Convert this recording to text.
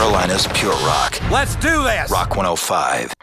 Carolina's Pure Rock. Let's do this! Rock 105.